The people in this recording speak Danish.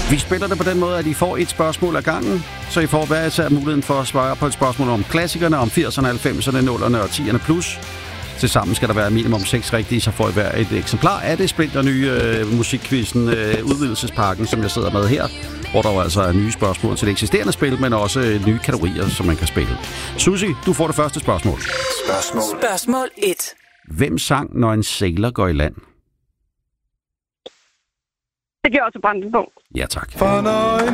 Vi spiller det på den måde, at I får et spørgsmål ad gangen, så I får hver især muligheden for at svare på et spørgsmål om klassikerne, om 80'erne, 90'erne, 0'erne og 10'erne plus. Tilsammen skal der være minimum 6 rigtige, så får I hver et eksemplar af det splinter nye musikquizzen, udvidelsespakken, som jeg sidder med her, hvor der jo altså er nye spørgsmål til det eksisterende spil, men også nye kategorier, som man kan spille. Susie, du får det første spørgsmål. Spørgsmål 1. Hvem sang, når en sailor går i land? Det gjorde også Brandenburg. Ja, tak.